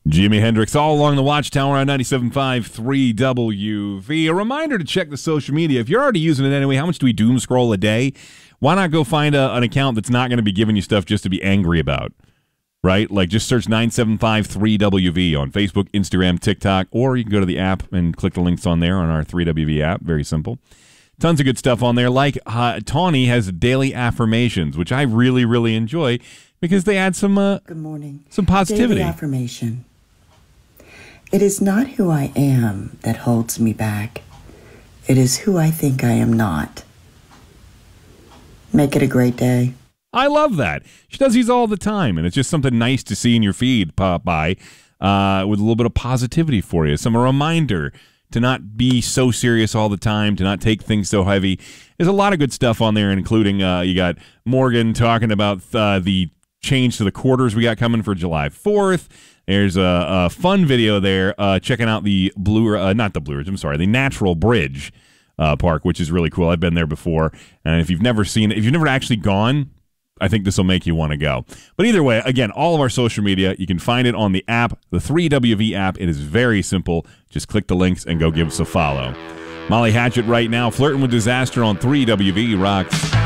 Jimi Hendrix all along the Watchtower on 97.5 3WV. A reminder to check the social media. If you're already using it anyway, how much do we doom scroll a day? Why not go find an account that's not going to be giving you stuff just to be angry about, right? Like just search 975 3WV on Facebook, Instagram, TikTok, or you can go to the app and click the links on there on our 3WV app. Very simple. Tons of good stuff on there. Like Tawny has daily affirmations, which I really, really enjoy because they add some good morning, some positivity. Daily affirmation. It is not who I am that holds me back. It is who I think I am not. Make it a great day. I love that. She does these all the time, and it's just something nice to see in your feed pop by with a little bit of positivity for you. Some reminder to not be so serious all the time, to not take things so heavy. There's a lot of good stuff on there, including you got Morgan talking about the change to the quarters we got coming for July 4th. There's a fun video there checking out the the Natural Bridge Park, which is really cool. I've been there before, and if you've never seen it, if you've never actually gone, I think this will make you want to go. But either way, again, all of our social media, you can find it on the app, the 3WV app. It is very simple. Just click the links and go give us a follow. Molly Hatchet right now, flirting with disaster on 3WV Rocks.